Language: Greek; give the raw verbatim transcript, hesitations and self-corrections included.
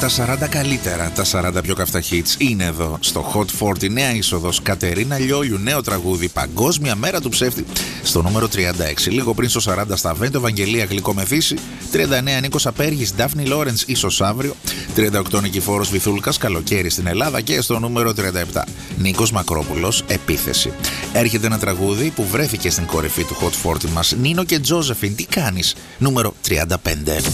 Τα σαράντα καλύτερα, τα σαράντα πιο καυτά hits είναι εδώ στο Hot σαράντα. Νέα είσοδος Κατερίνα Λιόλιου, νέο τραγούδι Παγκόσμια Μέρα του Ψεύτη στο νούμερο τριάντα έξι. Λίγο πριν στο σαράντα στα Βέντο Ευαγγελία Γλυκό Μεθύσι. τριάντα εννέα Νίκος Απέργης, Ντάφνη Λόρενς ίσως αύριο. τριάντα οκτώ Νικηφόρος Βυθούλκας, Καλοκαίρι στην Ελλάδα. Και στο νούμερο τριάντα επτά Νίκος Μακρόπουλος, Επίθεση. Έρχεται ένα τραγούδι που βρέθηκε στην κορυφή του Hot σαράντα μας. Νίνο και Τζόζεφιν, τι κάνεις, νούμερο τριάντα πέντε.